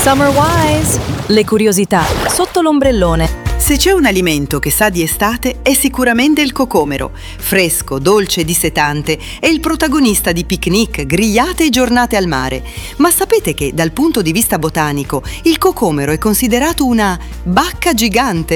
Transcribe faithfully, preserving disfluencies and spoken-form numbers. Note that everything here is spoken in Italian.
Summer Wise! Le curiosità sotto l'ombrellone. Se c'è un alimento che sa di estate è sicuramente il cocomero. Fresco, dolce e dissetante, è il protagonista di picnic, grigliate e giornate al mare. Ma sapete che dal punto di vista botanico il cocomero è considerato una bacca gigante?